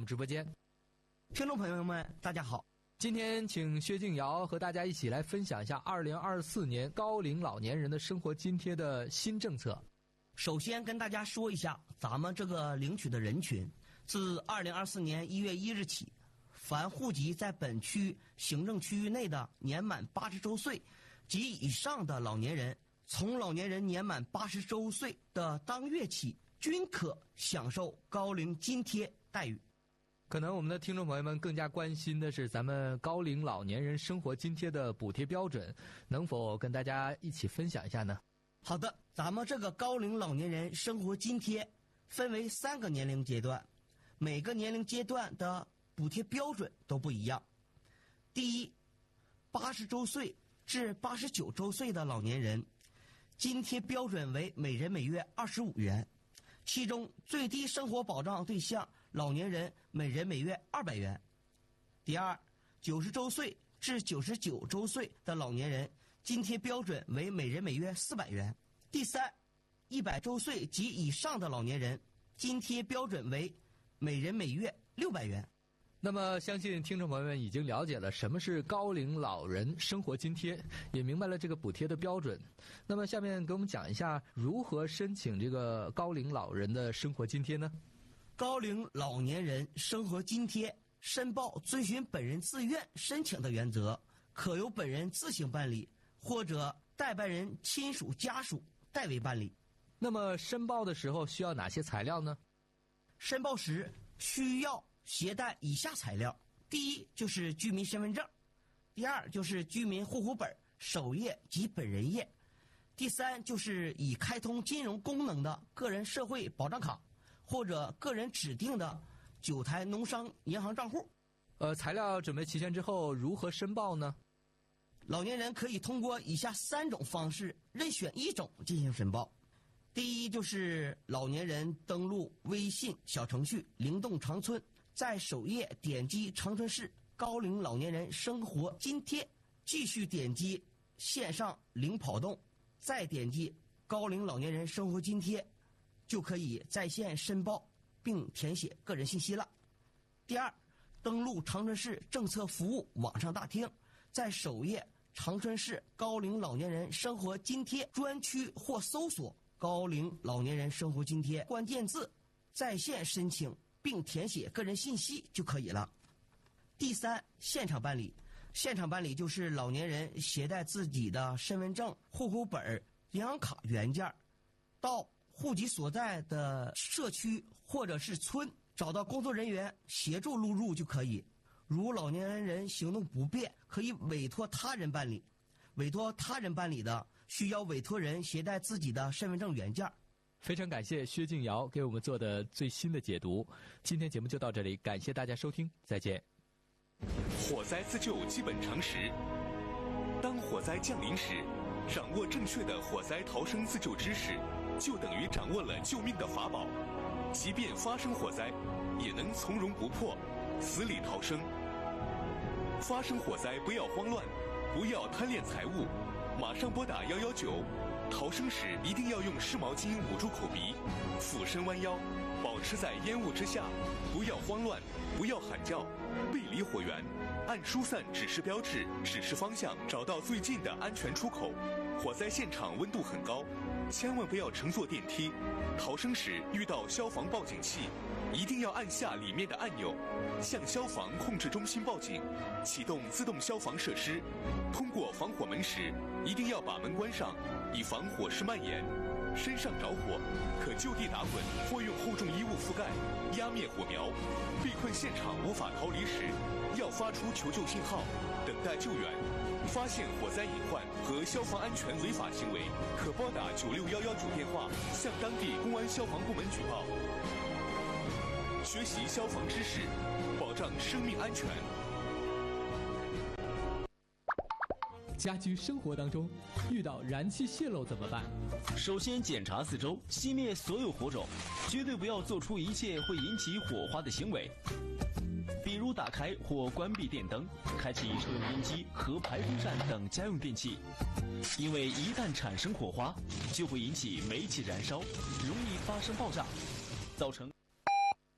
直播间。 听众朋友们，大家好。 今天请薛静瑶和大家一起来分享一下2024年高龄老年人的生活津贴的新政策。 首先跟大家说一下，咱们这个领取的人群，自2024年1月1日起，凡户籍在本区行政区域内的年满80周岁及以上的老年人，从老年人年满80周岁的当月起，均可享受高龄津贴待遇。 可能我们的听众朋友们更加关心的是咱们高龄老年人生活津贴的补贴标准，能否跟大家一起分享一下呢？ 好的，咱们这个高龄老年人生活津贴分为3个年龄阶段，每个年龄阶段的补贴标准都不一样。第一，80周岁至89周岁的老年人，津贴标准为每人每月25元，其中最低生活保障对象老年人每人每月200元。第二，90周岁至99周岁的老年人，津贴标准为每人每月400元。第三，100周岁及以上的老年人，津贴标准为每人每月600元。 那么相信听众朋友们已经了解了什么是高龄老人生活津贴，也明白了这个补贴的标准。那么下面给我们讲一下如何申请这个高龄老人的生活津贴呢？ 高龄老年人生活津贴申报遵循本人自愿申请的原则，可由本人自行办理，或者代办人亲属家属代为办理。 那么申报的时候需要哪些材料呢？ 申报时需要携带以下材料：第一就是居民身份证，第二就是居民户口本、首页及本人页，第三就是已开通金融功能的个人社会保障卡或者个人指定的9台农商银行账户。 材料准备齐全之后如何申报呢？ 老年人可以通过以下3种方式任选一种进行申报。第一就是老年人登录微信小程序灵动长春，在首页点击长春市高龄老年人生活津贴，继续点击线上零跑动，再点击高龄老年人生活津贴，就可以在线申报并填写个人信息了。第二，登录长春市政策服务网上大厅，在首页长春市高龄老年人生活津贴专区或搜索高龄老年人生活津贴关键字，在线申请并填写个人信息就可以了。第三，现场办理。现场办理就是老年人携带自己的身份证、户口本、银行卡原件，到户籍所在的社区或者是村，找到工作人员协助录入就可以。如老年人行动不便，可以委托他人办理。委托他人办理的，需要委托人携带自己的身份证原件。 非常感谢薛静瑶给我们做的最新的解读。今天节目就到这里，感谢大家收听，再见。 火灾自救基本常识。当火灾降临时，掌握正确的火灾逃生自救知识，就等于掌握了救命的法宝。即便发生火灾，也能从容不迫，死里逃生。发生火灾不要慌乱，不要贪恋财物，马上拨打119。逃生时一定要用湿毛巾捂住口鼻，俯身弯腰，保持在烟雾之下，不要慌乱，不要喊叫，背离火源，按疏散指示标志指示方向，找到最近的安全出口。火灾现场温度很高，千万不要乘坐电梯。逃生时遇到消防报警器，一定要按下里面的按钮，向消防控制中心报警，启动自动消防设施。通过防火门时，一定要把门关上，以防火势蔓延。身上着火，可就地打滚或用厚重衣物覆盖，压灭火苗。被困现场无法逃离时，要发出求救信号，等待救援。发现火灾隐患和消防安全违法行为，可拨打96119电话向当地公安消防部门举报。学习消防知识，保障生命安全。 家居生活当中遇到燃气泄漏怎么办？ 首先检查四周，熄灭所有火种，绝对不要做出一切会引起火花的行为，比如打开或关闭电灯，开启抽油烟机和排风扇等家用电器，因为一旦产生火花，就会引起煤气燃烧，容易发生爆炸，造成